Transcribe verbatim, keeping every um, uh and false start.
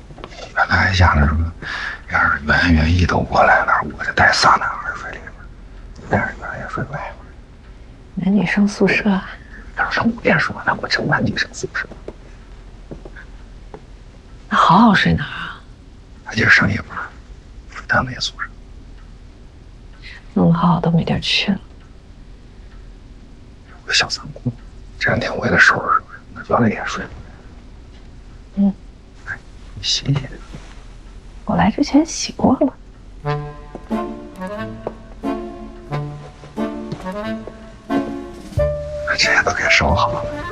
原来还想着说，要是袁元一都过来了，我就带仨男孩睡里边，但是原来也睡外边。 男女生宿舍啊？ 要是上我别说，那我成男女生宿舍。 那好好睡哪儿啊？ 他今儿上夜班，睡他们也宿舍。 弄得好好都没地儿去了。 有个小仓库，这两天我给他收拾收拾，那原来也睡不着。 嗯， 哎，你洗洗。 我来之前洗过了。 这些都给收好了。